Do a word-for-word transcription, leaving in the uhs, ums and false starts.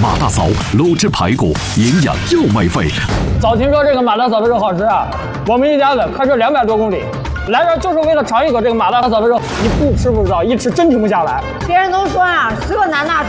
马大嫂卤制排骨，营养又美味。 早听说这个马大嫂的肉好吃啊，我们一家子开车两百多公里，来这儿就是为了尝一口这个马大嫂的肉。你不吃不知道，一吃真停不下来。 别人都说啊，吃个南大厨